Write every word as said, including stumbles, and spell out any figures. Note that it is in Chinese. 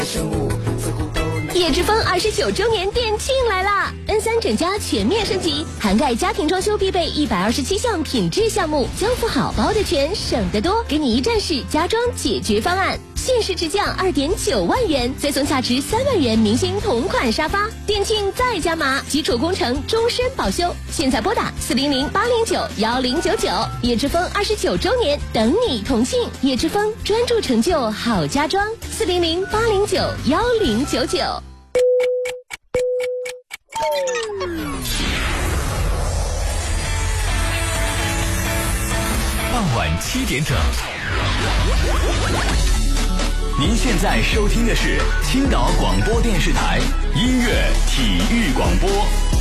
叶之峰二十九周年店庆来啦 ！N 三整家全面升级，涵盖家庭装修必备一百二十七项品质项目，交付好包的全，省得多，给你一站式家装解决方案。限时直降二点九万元，再送价值三万元明星同款沙发。店庆再加码，基础工程终身保修。现在拨打四零零八零九幺零九九，叶之峰二十九周年等你同庆。叶之峰专注成就好家装，四零零八零九幺零九九。 傍晚七点整，您现在收听的是青岛广播电视台音乐体育广播。